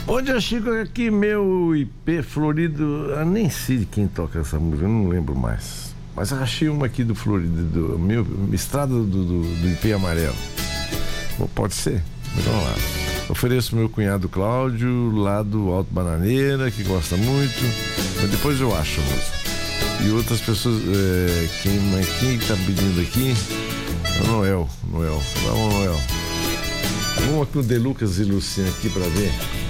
Onde eu chego aqui, meu IP Florido, eu nem sei de quem toca essa música, eu não lembro mais. Mas achei uma aqui do Florido, do meu estrada do IP amarelo. Bom, pode ser? Vamos lá. Ofereço meu cunhado Cláudio, lá do Alto Bananeira, que gosta muito. Mas depois eu acho a música. E outras pessoas, quem tá pedindo aqui? Noel. Vamos, Noel. Vamos aqui no De Lucas e Luciana aqui pra ver.